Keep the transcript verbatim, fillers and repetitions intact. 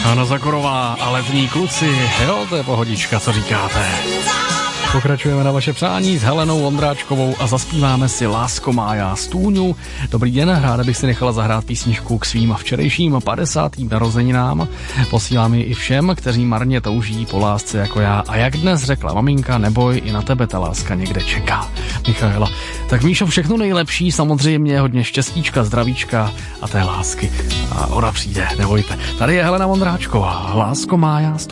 Hana Zagorová a Letní kluci. Jo, to je pohodička, co říkáte. Pokračujeme na vaše přání s Helenou Vondráčkovou a zaspíváme si Lásko má já stůňu. Dobrý den, ráda bych si nechala zahrát písničku k svým včerejším padesátým narozeninám. Posílám ji i všem, kteří marně touží po lásce jako já. A jak dnes řekla maminka, neboj, i na tebe ta láska někde čeká. Michaela. Tak Míšo, všechno nejlepší, samozřejmě hodně štěstíčka, zdravíčka a té lásky. A ona přijde, nebojte. Tady je Helena Vondráčková. Lásko má já stůňu.